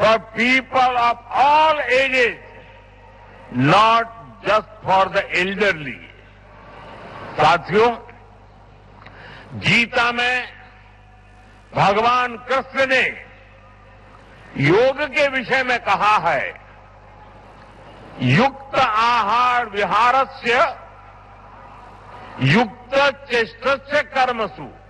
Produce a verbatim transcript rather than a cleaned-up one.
for people of all ages, not just for the elderly. साथियों, गीता में भगवान कृष्ण ने योग के विषय में कहा है, युक्त आहार विहारस्य युक्त चेष्टस्य कर्मसु।